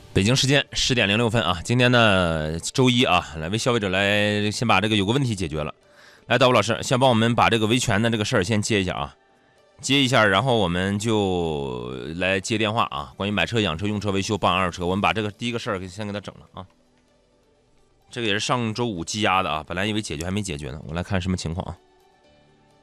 北京时间10点06分啊，今天呢周一啊，来为消费者来先把这个有个问题解决了。来，道武老师，先帮我们把这个维权的这个事儿先接一下啊，接一下，然后我们就来接电话啊。关于买车、养车、用车、维修、保养二手车，我们把这个第一个事儿先给他整了啊。这个也是上周五积压的啊，本来以为解决还没解决呢，我来看什么情况啊。